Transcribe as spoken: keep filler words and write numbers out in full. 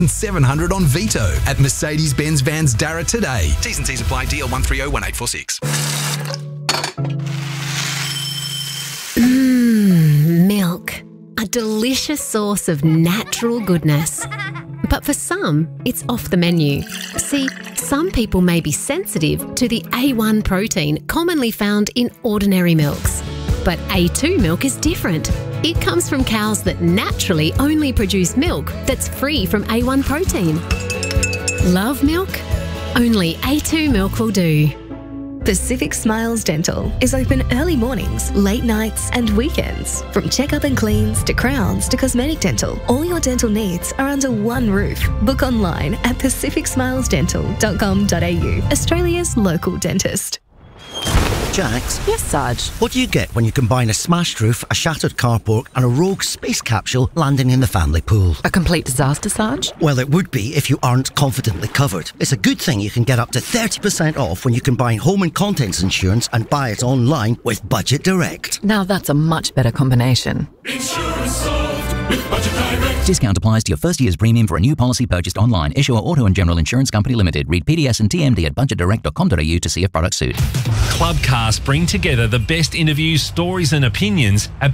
seven hundred on Vito at Mercedes-Benz Vans Darra today. T's and C's apply. D L one three zero one eight four six. Mmm, milk. A delicious source of natural goodness. But for some, it's off the menu. See, some people may be sensitive to the A one protein commonly found in ordinary milks. But A two milk is different. It comes from cows that naturally only produce milk that's free from A one protein. Love milk? Only A two milk will do. Pacific Smiles Dental is open early mornings, late nights and weekends. From checkup and cleans to crowns to cosmetic dental, all your dental needs are under one roof. Book online at pacific smiles dental dot com dot a u. Australia's local dentist. Jax? Yes, Sarge? What do you get when you combine a smashed roof, a shattered carport and a rogue space capsule landing in the family pool? A complete disaster, Sarge? Well, it would be if you aren't confidently covered. It's a good thing you can get up to thirty percent off when you combine home and contents insurance and buy it online with Budget Direct. Now that's a much better combination. Insurance solved with Budget Direct. Discount applies to your first year's premium for a new policy purchased online. Issuer Auto and General Insurance Company Limited. Read P D S and T M D at budget direct dot com dot a u to see if products suit. Clubcast bring together the best interviews, stories and opinions about